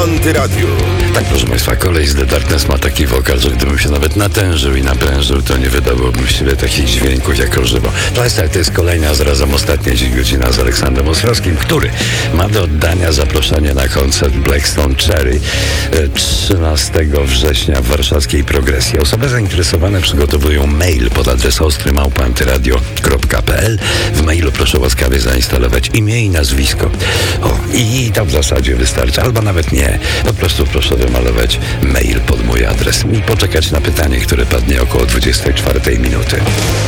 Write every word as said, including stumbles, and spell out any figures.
Antyradiu. Tak, proszę Państwa, kolej z The Darkness ma taki wokal, że gdybym się nawet natężył i naprężył, to nie wydałbym z siebie takich dźwięków jak o żywo. Proszę Państwa, to jest kolejna, zarazem ostatnia dziś godzina z Aleksandrem Ostrowskim, który ma do oddania zaproszenie na koncert Blackstone Cherry trzynastego września w warszawskiej Progresji. Osoby zainteresowane przygotowują mail pod adres ostry małpa antyradio kropka p l. W mailu proszę łaskawie zainstalować imię i nazwisko. O, i to w zasadzie wystarczy, albo nawet nie. Po prostu proszę wymalować mail pod mój adres i poczekać na pytanie, które padnie około dwudziestej czwartej minuty.